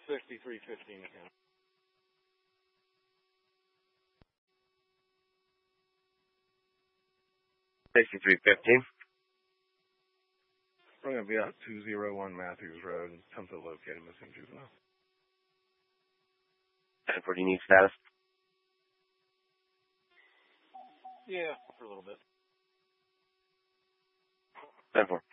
6315 account. We're going to be at 201 Matthews Road, attempt to locate a missing juvenile. And for the need status? Yeah, for a little bit. 10-4.